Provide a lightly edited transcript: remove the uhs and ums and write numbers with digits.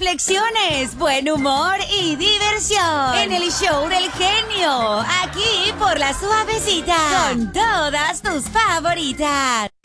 reflexiones, buen humor y diversión. En el show del genio, aquí por La Suavecita, con todas tus favoritas.